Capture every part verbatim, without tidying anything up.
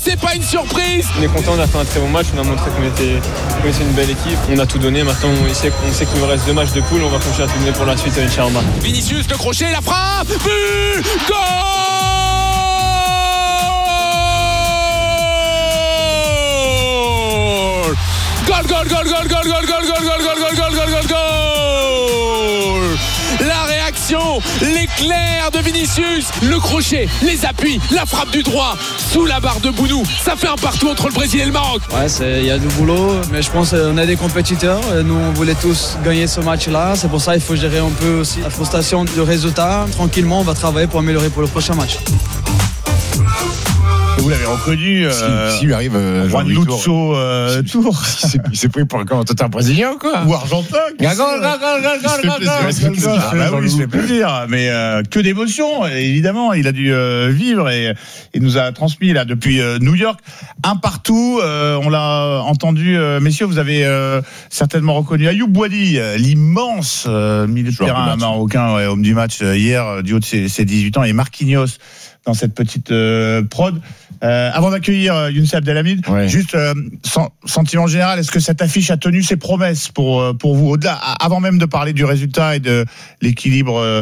c'est pas une surprise. On est content, on a fait un très bon match, on a montré qu'on était, qu'on était une belle équipe, on a tout donné. Maintenant on sait, on sait qu'il nous reste deux matchs de poule, on va continuer à tout donner pour la suite, Inch'Allah. Vinicius, le crochet, la frappe, but, goal. Goal, goal, goal, goal, goal, goal, goal, goal, goal, goal, goal, goal, goal, goal. La réaction, l'éclair de Vinicius, le crochet, les appuis, la frappe du droit, sous la barre de Bounou. Ça fait un partout entre le Brésil et le Maroc. Ouais, il y a du boulot, mais je pense qu'on est des compétiteurs. Nous, on voulait tous gagner ce match-là. C'est pour ça qu'il faut gérer un peu aussi la frustration du résultat. Tranquillement, on va travailler pour améliorer pour le prochain match. Vous l'avez reconnu, euh, si, si lui arrive euh, Juan Luzzo euh, Tour. Il s'est, il s'est pris pour un commentateur brésilien ou quoi? Ou argentin. Gol, gol, gol, gol, gol, gol. Ah bah oui, il se fait plaisir. Mais euh, que d'émotion, évidemment. Il a dû euh, vivre et il nous a transmis là depuis euh, New York un partout. Euh, on l'a entendu, euh, messieurs. Vous avez euh, certainement reconnu Ayoub Boadi, euh, l'immense euh, milieu de terrain marocain, ouais, homme du match euh, hier, du haut de ses, ses dix-huit ans, et Marquinhos dans cette petite euh, prod. Euh, avant d'accueillir euh, Younes Abdelhamid, ouais. juste euh, sen- sentiment général, est-ce que cette affiche a tenu ses promesses pour euh, pour vous, au-delà, avant même de parler du résultat et de l'équilibre euh,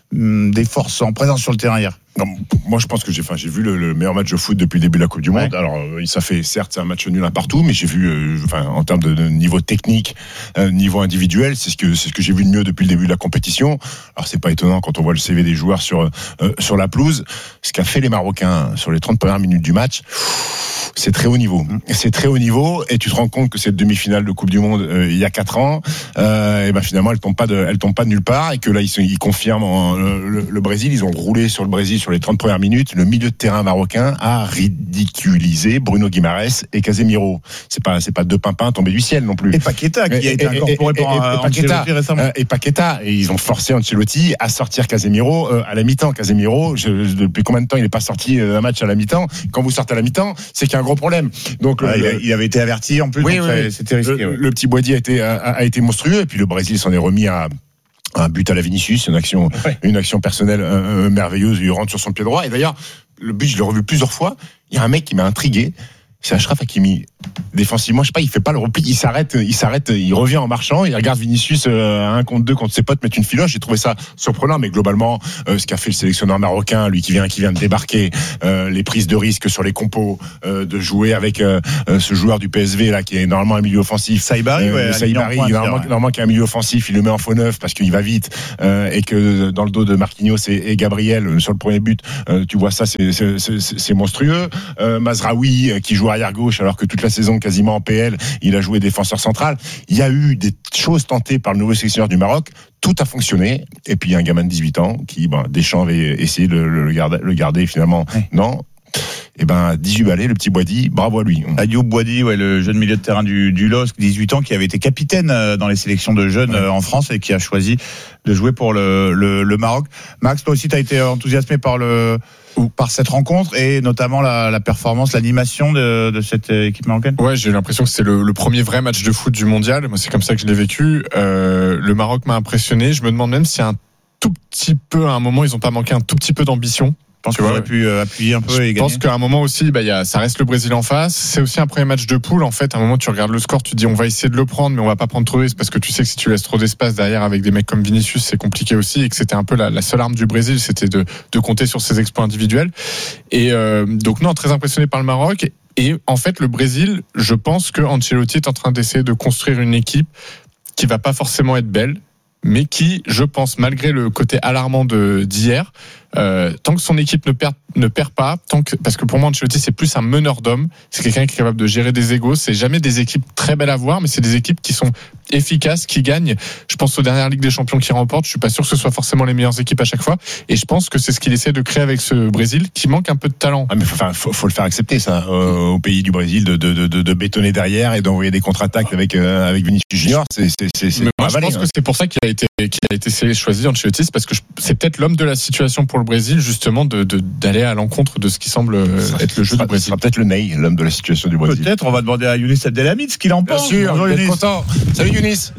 des forces en présence sur le terrain hier? Non, moi je pense que j'ai, enfin, j'ai vu le, le meilleur match de foot depuis le début de la Coupe du Monde. Ouais. Alors euh, ça fait certes c'est un match nul un partout, mais j'ai vu, euh, enfin, en termes de, de niveau technique, euh, niveau individuel, c'est ce que c'est ce que j'ai vu de mieux depuis le début de la compétition. Alors c'est pas étonnant quand on voit le C V des joueurs sur euh, sur la pelouse. Ce qu'a fait les Marocains sur les trente premières minutes du match, c'est très haut niveau. C'est très haut niveau, et tu te rends compte que cette demi-finale de Coupe du Monde euh, il y a quatre ans, euh, et ben finalement elle tombe pas de, elle tombe pas de nulle part, et que là ils, sont, ils confirment en, le, le, le Brésil, ils ont roulé sur le Brésil sur les trente premières minutes. Le milieu de terrain marocain a ridiculisé Bruno Guimaraes et Casemiro. C'est pas c'est pas deux pimpins tombés du ciel non plus. Et Paqueta qui et, a été et, incorporé et, par et, et, Ancelotti récemment. Et Paqueta, et ils ont forcé Ancelotti à sortir Casemiro euh, à la mi-temps. Casemiro, je, depuis combien de temps il n'est pas sorti d'un match à la mi-temps? Quand vous sortez à la mi-temps, c'est qu'il y a un gros problème. Donc ouais, le, il, il avait été averti en plus. Oui, donc oui, c'était risqué. Le, ouais. le petit Boadi a été a, a été monstrueux, et puis le Brésil s'en est remis à un but à la Vinicius, une action, ouais. une action personnelle euh, merveilleuse. Il rentre sur son pied droit. Et d'ailleurs, le but, je l'ai revu plusieurs fois. Il y a un mec qui m'a intrigué. C'est Achraf Hakimi. Défensivement, je sais pas, il fait pas le repli, il s'arrête, il s'arrête, il revient en marchant, il regarde Vinicius euh, un contre deux contre ses potes mettre une filoche. J'ai trouvé ça surprenant, mais globalement, euh, ce qu'a fait le sélectionneur marocain, lui qui vient, qui vient de débarquer, euh, les prises de risque sur les compos, euh, de jouer avec euh, ce joueur du P S V là qui est normalement un milieu offensif, Saïbari, euh, ouais, Saïbari, normalement, normalement qui est un milieu offensif, il le met en faux neuf parce qu'il va vite, euh, et que dans le dos de Marquinhos et, et Gabriel sur le premier but, euh, tu vois ça, c'est, c'est, c'est, c'est monstrueux. Euh, Mazraoui qui joue arrière gauche alors que toute la saison quasiment en P L il a joué défenseur central. Il y a eu des choses tentées par le nouveau sélectionneur du Maroc, tout a fonctionné, et puis il y a un gamin de dix-huit ans qui, ben, Deschamps avait essayé de le, le, garder, le garder finalement, ouais. non. Et ben dix-huit balais, le petit Boadi, bravo à lui. Ayoub Boadi, ouais, le jeune milieu de terrain du, du L O S C, dix-huit ans, qui avait été capitaine dans les sélections de jeunes ouais. en France et qui a choisi de jouer pour le, le, le Maroc. Max, toi aussi, tu as été enthousiasmé par le par cette rencontre et notamment la, la performance, l'animation de, de cette équipe marocaine. Ouais, j'ai eu l'impression que c'était le, le premier vrai match de foot du mondial. Moi, c'est comme ça que je l'ai vécu. Euh, le Maroc m'a impressionné. Je me demande même si un tout petit peu, à un moment, ils n'ont pas manqué un tout petit peu d'ambition. Je pense qu'on aurait pu euh, appuyer un peu je et gagner. Je pense qu'à un moment aussi, bah, y a, ça reste le Brésil en face. C'est aussi un premier match de poule. En fait, à un moment, tu regardes le score, tu te dis on va essayer de le prendre, mais on va pas prendre trop de risques parce que tu sais que si tu laisses trop d'espace derrière avec des mecs comme Vinicius, c'est compliqué aussi, et que c'était un peu la, la seule arme du Brésil, c'était de, de compter sur ses exploits individuels. Et euh, donc non, très impressionné par le Maroc. Et en fait, le Brésil, je pense que Ancelotti est en train d'essayer de construire une équipe qui va pas forcément être belle, mais qui, je pense, malgré le côté alarmant de, d'hier, euh, tant que son équipe ne perd, ne perd pas, tant que, parce que pour moi, Ancelotti, c'est plus un meneur d'hommes, c'est quelqu'un qui est capable de gérer des égos, c'est jamais des équipes très belles à voir, mais c'est des équipes qui sont efficaces, qui gagnent. Je pense aux dernières Ligues des Champions qui remportent, je suis pas sûr que ce soit forcément les meilleures équipes à chaque fois, et je pense que c'est ce qu'il essaie de créer avec ce Brésil, qui manque un peu de talent. Ah mais faut, enfin, faut, faut le faire accepter ça, euh, au pays du Brésil, de, de, de, de bétonner derrière et d'envoyer des contre-attaques avec, euh, avec Vinicius Junior, c'est, c'est, c'est, c'est moi, je avalé, pense hein. que c'est pour ça qu'il a été, qu'il a été choisi Ancelotti, parce que je, c'est peut-être l'homme de la situation pour le Brésil, justement, de, de, d'aller à l'encontre de ce qui semble être le jeu sera, du Brésil. Ce sera peut-être le Ney, l'homme de la situation du Brésil. Peut-être, on va demander à Younes Abdelhamid ce qu'il en pense. Bien sûr, Bonjour, Younes. Content. Salut Younes.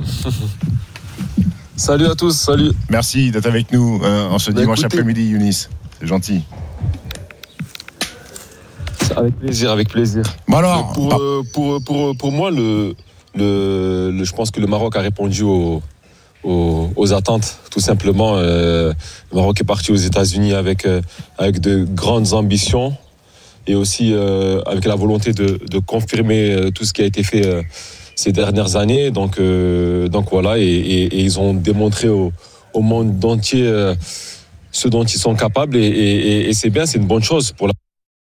Salut à tous, salut. Merci d'être avec nous euh, en ce bah dimanche écoutez, après-midi, Younes. C'est gentil. Ça Avec plaisir, avec plaisir. Bon alors, pour, par... euh, pour, pour, pour moi, le, le, le, je pense que le Maroc a répondu aux, aux, aux attentes, tout simplement. Euh, le Maroc est parti aux États-Unis avec, euh, avec de grandes ambitions et aussi euh, avec la volonté de, de confirmer euh, tout ce qui a été fait euh, ces dernières années. Donc, euh, donc voilà, et, et, et ils ont démontré au, au monde entier euh, ce dont ils sont capables, et, et, et c'est bien, c'est une bonne chose pour la.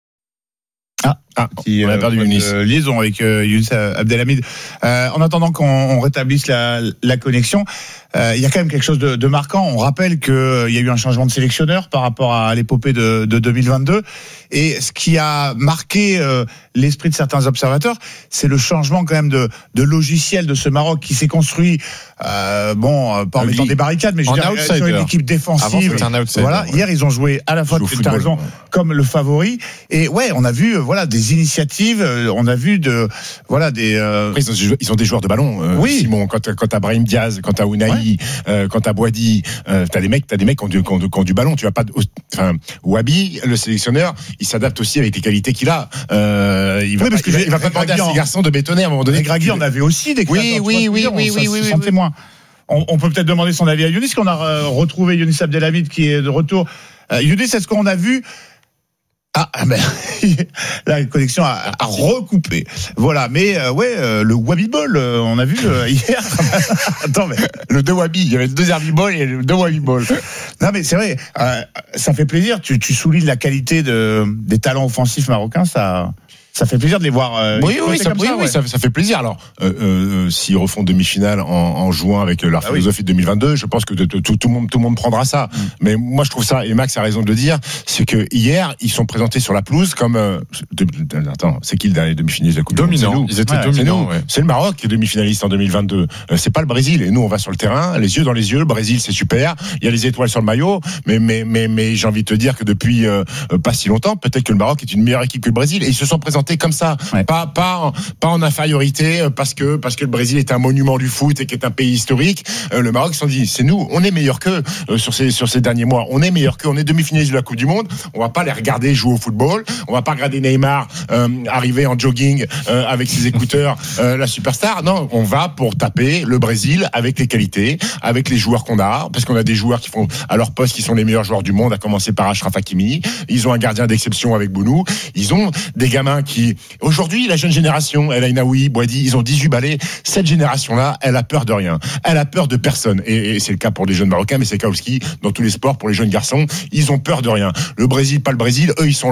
Ah, ah qui, on a perdu une euh, liaison avec euh, Younis Abdelhamid. Euh, en attendant qu'on on rétablisse la, la connexion, euh, il y a quand même quelque chose de, de marquant. On rappelle qu'il euh, y a eu un changement de sélectionneur par rapport à l'épopée de, de deux mille vingt-deux. Et ce qui a marqué euh, l'esprit de certains observateurs, c'est le changement quand même de, de logiciel de ce Maroc qui s'est construit, euh, bon, pas en mettant des barricades, mais je veux dire, sur une équipe défensive. Avant, outsider, voilà. Ouais. Hier, ils ont joué à la fois, tu as raison, ouais. comme le favori. Et ouais, on a vu, voilà, des initiatives. On a vu de, voilà, des. Euh... Après, ils, ont, ils ont des joueurs de ballon. Euh, oui. Simon, quand, quand t'as Brahim Diaz, quand t'as Ounahi, ouais. euh, quand t'as Boadi, euh, t'as des mecs, t'as des mecs qui ont du, qui ont, qui ont du ballon. Tu vas pas. Enfin, Wabi, le sélectionneur, il s'adapte aussi avec les qualités qu'il a. Euh, il va oui, pas, il, il va pas demander à ses garçons de bétonner à un moment donné. Gragui en avait aussi des. Oui, oui, oui, oui, oui, oui, oui. Moins. On, on peut peut-être demander son avis à Younis, qu'on a retrouvé Younis Abdelhamid qui est de retour. Euh, Younis, est-ce qu'on a vu? Ah, ben, la connexion a, a recoupé. Voilà, mais euh, ouais, euh, le Wabi Ball, euh, on a vu euh, hier. Attends, mais le deux Wabi, il y avait le deux Herbie Ball et le deux Wabi Ball. Non, mais c'est vrai, euh, ça fait plaisir. Tu, tu soulignes la qualité de, des talents offensifs marocains, ça. Ça fait plaisir de les voir. Euh, oui, oui, ça, oui, ça, oui ouais. ça, ça fait plaisir. Alors, euh, euh, s'ils refont demi-finale en, en jouant avec leur ah philosophie oui. de deux mille vingt-deux, je pense que de, de, tout, tout le monde, tout le monde prendra ça. Mm. Mais moi, je trouve ça, et Max a raison de le dire, c'est que hier, ils sont présentés sur la pelouse comme. Euh, de, de, attends, c'est qui le dernier demi-finaliste de la Coupe du Monde ? Dominant. Ils étaient ouais, dominants. C'est, ouais. c'est le Maroc qui est demi-finaliste en deux mille vingt-deux. Euh, c'est pas le Brésil. Et nous, on va sur le terrain, les yeux dans les yeux. Le Brésil, c'est super. Il y a les étoiles sur le maillot. Mais, mais, mais, mais j'ai envie de te dire que depuis euh, pas si longtemps, peut-être que le Maroc est une meilleure équipe que le Brésil. Et ils se sont présentés comme ça. Ouais. Pas, pas, en, pas en infériorité parce que, parce que le Brésil est un monument du foot et qui est un pays historique. Euh, le Maroc, ils se sont dit, c'est nous, on est meilleur qu'eux euh, sur ces, sur ces derniers mois. On est meilleur qu'eux. On est demi-finaliste de la Coupe du Monde. On va pas les regarder jouer au football. On va pas regarder Neymar euh, arriver en jogging euh, avec ses écouteurs, euh, la superstar. Non, on va pour taper le Brésil avec les qualités, avec les joueurs qu'on a, parce qu'on a des joueurs qui font à leur poste qui sont les meilleurs joueurs du monde, à commencer par Achraf Hakimi. Ils ont un gardien d'exception avec Bounou. Ils ont des gamins qui, aujourd'hui, la jeune génération, El Ainaoui, Boadi, ils ont dix-huit balais. Cette génération-là, elle a peur de rien. Elle a peur de personne. Et, et c'est le cas pour les jeunes Marocains, mais c'est le cas aussi dans tous les sports pour les jeunes garçons. Ils ont peur de rien. Le Brésil, pas le Brésil, eux, ils sont